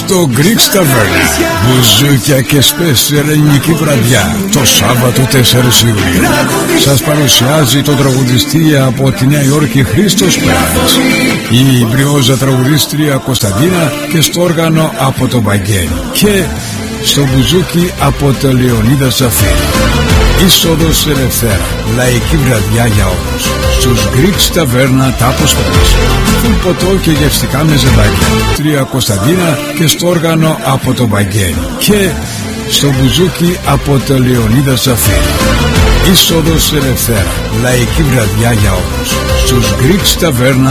στο Greek Tavern. Μπουζούκια και σπέσια ελληνική βραδιά το Σάββατο 4 Ιουλίου. Σας παρουσιάζει το τραγουδιστή από τη Νέα Υόρκη Χρήστος Πράνης, η μπριόζα τραγουδίστρια Κωνσταντίνα και στο όργανο από το Βαγγέλη και στο μπουζούκι από το Λεωνίδα Ζαφύρη. Είσοδος ελευθέρα, λαϊκή βραδιά για όλους. Στους Greek Tavern τάπος Πράνης. Φουλ ποτό και γευστικά μεζεδάκια. Τρία Κωνσταντίνα και στο όργανο από το Βαγγέλη και στο μπουζούκι από το Λεωνίδα Ζαφύρη. Είσοδος ελευθέρα, λαϊκή βραδιά για όλους. Στους Greek Tavern